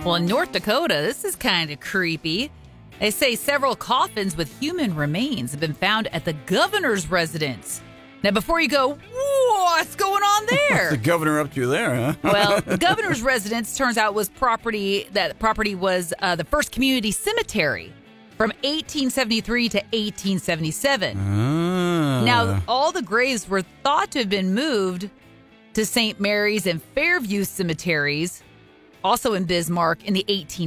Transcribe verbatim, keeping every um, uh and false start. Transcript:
Well, in North Dakota, this is kind of creepy. They say several coffins with human remains have been found at the governor's residence. Now, before you go, what's going on there? What's the governor up to there, huh? Well, the governor's residence turns out was property, that property was uh, the first community cemetery from eighteen seventy-three to eighteen seventy-seven. Ah. Now, all the graves were thought to have been moved to Saint Mary's and Fairview cemeteries, also in Bismarck, in the eighteen